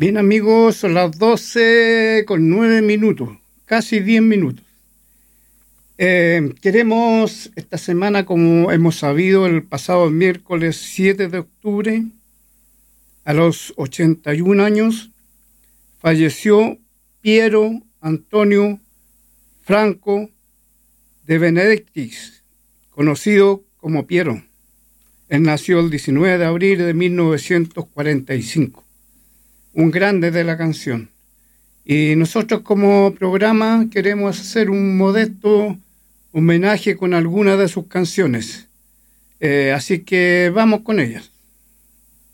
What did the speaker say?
Bien amigos, son las 12:09, casi 10 minutos. Queremos esta semana, como hemos sabido, el pasado miércoles 7 de octubre, a los 81 años, falleció Piero Antonio Franco de Benedictis, conocido como Piero. Él nació el 19 de abril de 1945. Un grande de la canción. Y nosotros como programa queremos hacer un modesto homenaje con algunas de sus canciones. Así que vamos con ellas.